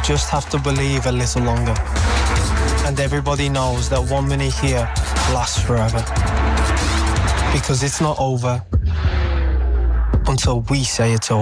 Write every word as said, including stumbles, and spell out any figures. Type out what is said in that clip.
just have to believe a little longer. And everybody knows that one minute here lasts forever. Because it's not over until we say it's over.